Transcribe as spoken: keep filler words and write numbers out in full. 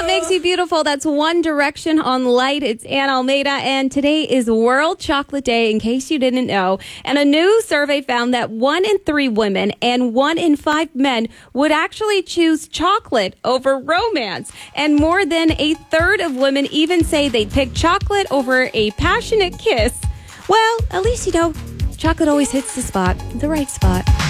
What makes you beautiful? That's One Direction on Light. It's Ann Almeida, and today is World Chocolate Day, in case you didn't know. And a new survey found that one in three women and one in five men would actually choose chocolate over romance. And more than a third of women even say they'd pick chocolate over a passionate kiss. Well, at least, you know, chocolate always hits the spot, the right spot.